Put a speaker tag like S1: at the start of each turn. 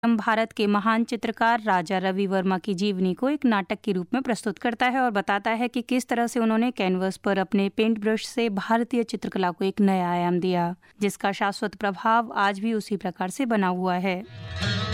S1: भारत के महान चित्रकार राजा रवि वर्मा की जीवनी को एक नाटक के रूप में प्रस्तुत करता है और बताता है कि किस तरह से उन्होंने कैनवस पर अपने पेंट ब्रश से भारतीय चित्रकला को एक नया आयाम दिया, जिसका शाश्वत प्रभाव आज भी उसी प्रकार से बना हुआ है।